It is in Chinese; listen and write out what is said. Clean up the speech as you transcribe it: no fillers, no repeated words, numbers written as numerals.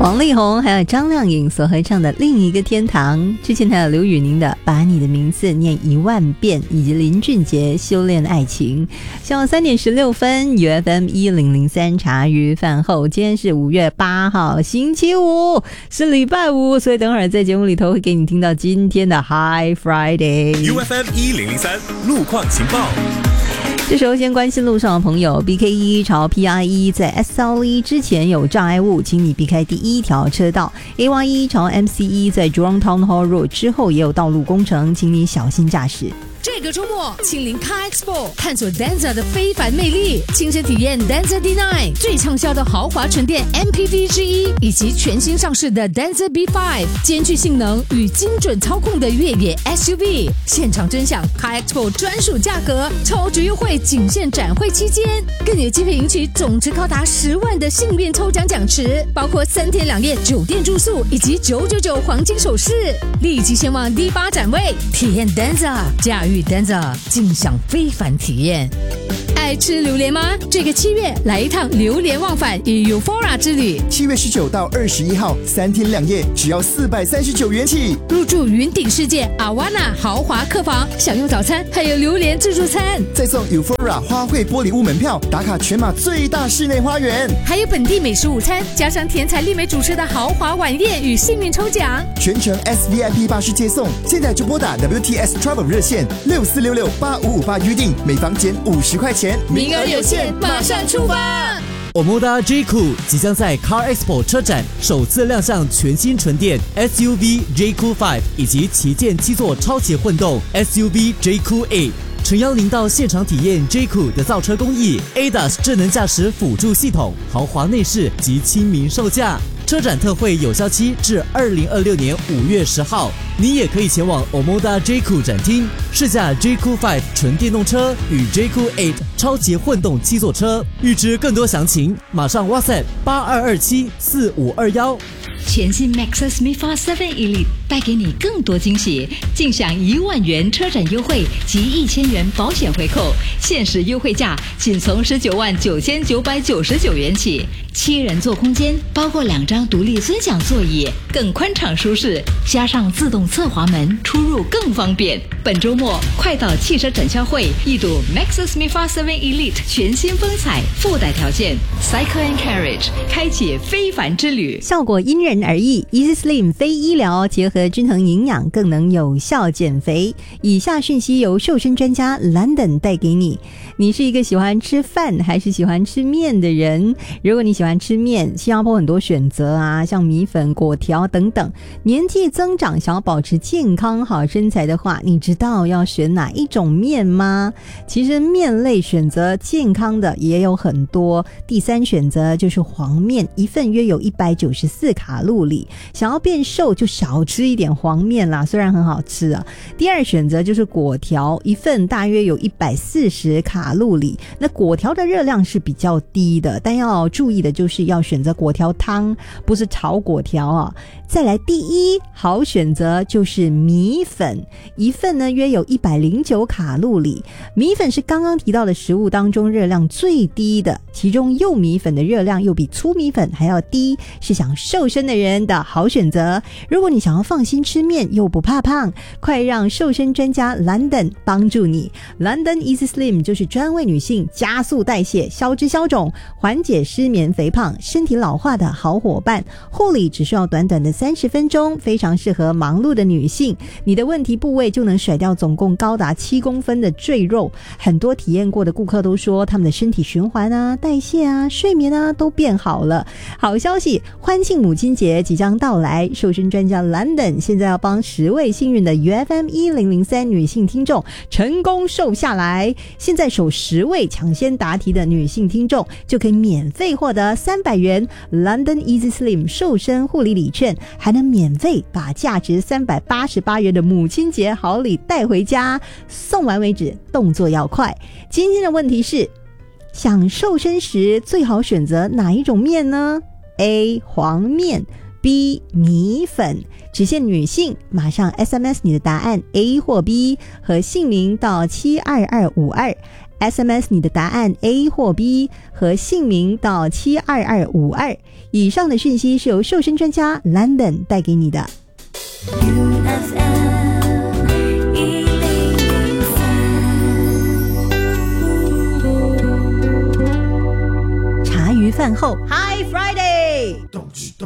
王力宏还有张靓颖所合唱的《另一个天堂》，之前还有刘宇宁的《把你的名字念10000遍》，以及林俊杰《修炼爱情》。下午3点16分 UFM 1003茶余饭后，今天是5月8号星期五，是礼拜五，所以等会儿在节目里头会给你听到今天的 Hi Friday。 UFM 1003路况情报。 这时候先关心路上的朋友， BK1 朝 PRE 在 SLE 之前有障碍物，请你避开第一条车道。 AY1 朝 MCE 在 Jurong Town Hall Road 之后也有道路工程，请你小心驾驶。 这个周末亲临 Car Expo， 探索 Denza 的非凡魅力，亲身体验 Denza D9 最畅销的豪华纯电 MPV 之一，以及全新上市的 Denza B5 兼具性能与精准操控的越野 SUV。现场尊享 Car Expo 专属价格，超值优惠仅限展会期间，更有机会赢取总值高达10万的幸运抽奖奖池，包括3天2夜酒店住宿以及999黄金首饰。立即前往 D8 展位，体验 Denza， 驾驭Denza， 尽享非凡体验。爱吃榴莲吗？这个7月来一趟榴莲忘返与 Euphoria 之旅。 7月19到21号，3天2夜，只要439元起。 入住云顶世界 Awana 豪华客房，享用早餐，还有榴莲自助餐， 再送 Euphoria 花卉玻璃屋门票，打卡全马最大室内花园， 还有本地美食午餐，加上甜彩丽美主持的豪华晚宴与幸运抽奖， 全程 SVIP 巴士接送。现在就拨打 WTS Travel 热线64668558预定，每房减50块钱， 名额有限，马上出发。 Omoda J-Cool 即将在 Car Expo 车展首次亮相全新纯电 SUV J-Cool 5以及旗舰7座超级混动 SUV J-Cool 8，诚邀您到现场体验 J-Cool 的造车工艺、ADAS 智能驾驶辅助系统、豪华内饰及亲民售价。车展特惠有效期至2026年5月10号，你也可以前往 Omoda J-Cool 展厅试驾 J-Cool 5纯电动车与 J-Cool 8超级混动7座车。预知更多详情，马上 WhatsApp 82274521。 全新 Maxus MIFA 7 Elite 带给你更多惊喜，尽享1万元车展优惠及1000元保险回扣，限时优惠价仅从199999元起。7人座空间，包括2张独立尊享座椅，更宽敞舒适，加上自动侧滑门，出入更方便。本周末快到汽车展销会一睹 Maxus MIFA 7 Elite 全新风采，附带条件 Cycle and Carriage 开启非凡之旅。 效果因人而异， Easy Slim 非医疗，结合均衡营养，更能有效减肥。以下讯息由瘦身专家 London 带给你。你是一个喜欢吃饭还是喜欢吃面的人？如果你喜欢吃面，新加坡很多选择啊，像米粉、粿条等等。年纪增长想要保持健康好身材的话，你知道要选哪一种面吗？其实面类选择健康的也有很多。第3选择就是黄面，一份约有194卡路里，想要变瘦就少吃一点黄面啦，虽然很好吃啊。第2选择就是粿条，一份大约有140卡路里。那粿条的热量是比较低的，但要注意的就是要选择粿条汤，不是炒粿条啊。再来第1好选择就是米粉，一份呢约有109卡路里。米粉是刚刚提到的食物当中热量最低的，其中幼米粉的热量又比粗米粉还要低，是想瘦身的人的好选择。如果你想要放心吃面又不怕胖，快让瘦身专家 London 帮助你。 London Easy Slim 就是专为女性加速代谢、消脂消肿、缓解失眠肥胖、身体老化的好伙伴。护理只需要短短的30分钟，非常适合忙碌的女性。你的问题部位就能甩掉总共高达7公分的赘肉。很多体验过的顾客都说他们的身体循环啊、代谢啊、睡眠啊都变好了。好消息，欢庆母亲节即将到来，瘦身专家 London 现在要帮10位幸运的 UFM 1003女性听众成功瘦下来。现在首10位抢先答题的女性听众就可以免费获得300元 London Easy Slim 瘦身护理礼券，还能免费把价值388元的母亲节好礼带回家，送完为止，动作要快。今天的问题是，想瘦身时最好选择哪一种面呢？ A 黄面， B 米粉，只限女性，马上 SMS 你的答案 A 或 B 和姓名到72252。SMS 你的答案 A 或 B 和姓名到72252。以上的讯息是由瘦身专家 London 带给你的。茶余饭后 Hi Friday。